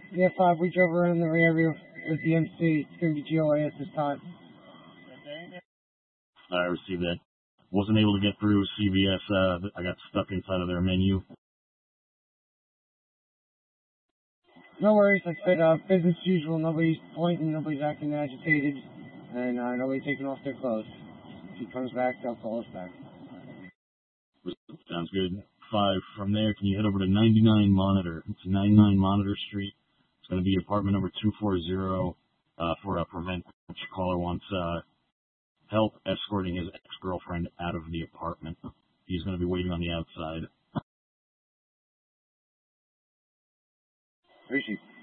Yeah, 5, we drove around the area with the MC. It's going to be GOAS this time. I received that. Wasn't able to get through CVS. I got stuck inside of their menu. No worries. Like I said, business as usual. Nobody's pointing, nobody's acting agitated, and nobody's taking off their clothes. If he comes back, they'll call us back. Sounds good. 5, from there, can you head over to 99 Monitor? It's 99 Monitor Street. It's going to be apartment number 240 for a prevent. Caller wants help escorting his ex-girlfriend out of the apartment. He's going to be waiting on the outside. Appreciate it.